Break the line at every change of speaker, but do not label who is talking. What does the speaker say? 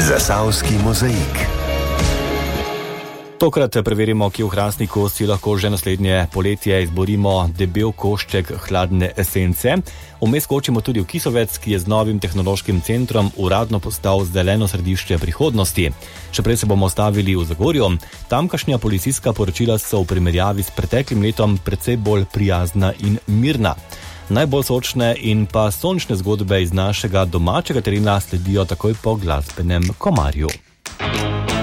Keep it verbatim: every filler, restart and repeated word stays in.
Zasavski mozaik.
Tokrat preverimo, kje v Hrastniku si lahko že naslednje poletje izborimo debel košček hladne esence. Vmes skočimo tudi v Kisovec, ki je z novim tehnološkim centrom uradno postal zeleno središče prihodnosti. Še prej se bomo stavili v Zagorju. Tamkajšnja policijska poročila so v primerjavi s preteklim letom precej bolj prijazna in mirna. Najbolj sočne in pa sončne zgodbe iz našega domačega terena sledijo takoj po glasbenem komarju.